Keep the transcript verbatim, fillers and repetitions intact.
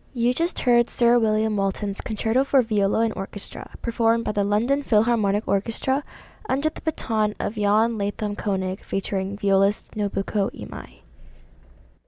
You just heard Sir William Walton's Concerto for Viola and Orchestra, performed by the London Philharmonic Orchestra under the baton of Jan Latham Koenig, featuring violist Nobuko Imai.